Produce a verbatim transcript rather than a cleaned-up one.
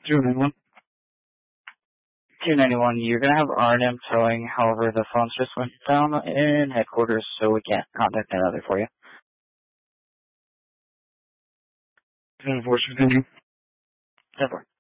two ninety-one. two ninety-one, you're going to have R and M towing. However, the phones just went down in headquarters, so we can't contact another for you. ten four, continue. ten four.